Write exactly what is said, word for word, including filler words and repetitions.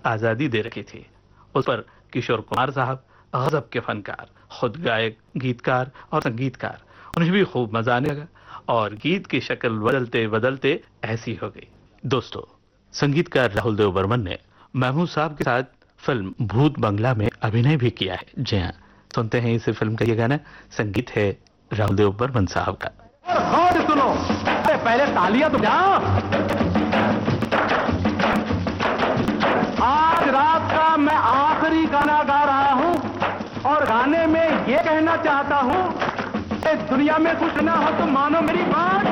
आजादी दे रखी थी। उस पर किशोर कुमार साहब गजब के फनकार, खुद गायक, गीतकार और संगीतकार, उन्हें भी खूब मजा आने लगा और गीत की शक्ल बदलते बदलते ऐसी हो गई। दोस्तों, संगीतकार राहुल देव बर्मन ने महमूद साहब के साथ फिल्म भूत बंगला में अभिनय भी किया है। जी हाँ, सुनते हैं इस फिल्म का ये गाना। संगीत है राहुल देव बर्मन साहब का। और सुनो, अरे पहले तालियां तो जाओ। आज रात का मैं आखिरी गाना गा रहा हूं और गाने में ये कहना चाहता हूं कि दुनिया में कुछ ना हो तो मानो मेरी बात।